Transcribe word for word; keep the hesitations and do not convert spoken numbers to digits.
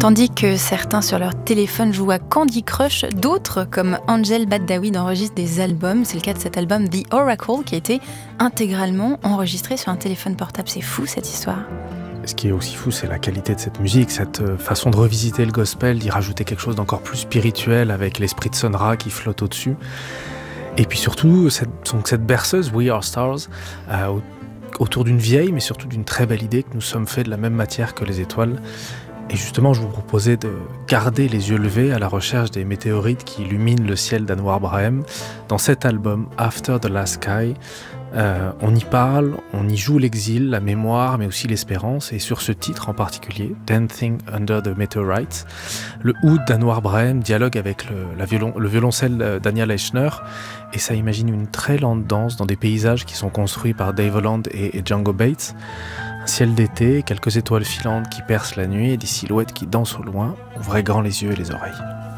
Tandis que certains sur leur téléphone jouent à Candy Crush, d'autres, comme Angel Baddaoui, enregistrent des albums. C'est le cas de cet album The Oracle qui a été intégralement enregistré sur un téléphone portable. C'est fou cette histoire. Ce qui est aussi fou, c'est la qualité de cette musique, cette façon de revisiter le gospel, d'y rajouter quelque chose d'encore plus spirituel avec l'esprit de Sun Ra qui flotte au-dessus. Et puis surtout, cette, donc cette berceuse, We Are Stars, euh, autour d'une vieille, mais surtout d'une très belle idée que nous sommes faits de la même matière que les étoiles. Et justement, je vous proposais de garder les yeux levés à la recherche des météorites qui illuminent le ciel d'Anwar Braham. Dans cet album, After the Last Sky, euh, on y parle, on y joue l'exil, la mémoire, mais aussi l'espérance. Et sur ce titre en particulier, Dancing Under the Meteorites, le oud d'Anwar Braham dialogue avec le, la violon, le violoncelle Daniel Eichner. Et ça imagine une très lente danse dans des paysages qui sont construits par Dave Holland et, et Django Bates. Un ciel d'été, quelques étoiles filantes qui percent la nuit et des silhouettes qui dansent au loin. Ouvrez grand les yeux et les oreilles.